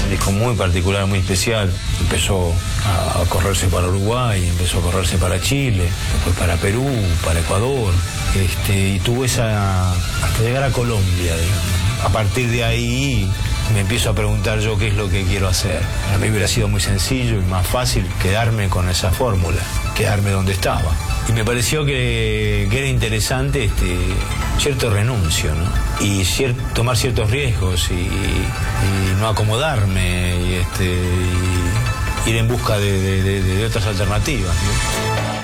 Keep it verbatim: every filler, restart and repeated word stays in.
un disco muy particular, muy especial. Empezó a, a correrse para Uruguay, empezó a correrse para Chile, después para Perú, para Ecuador, este, y tuvo esa... hasta llegar a Colombia, digamos. A partir de ahí me empiezo a preguntar yo qué es lo que quiero hacer. A mí hubiera sido muy sencillo y más fácil quedarme con esa fórmula, quedarme donde estaba. Y me pareció que, que era interesante este, cierto renuncio, ¿no? Y cier tomar ciertos riesgos y, y no acomodarme y, este, y ir en busca de, de, de, de otras alternativas, ¿no?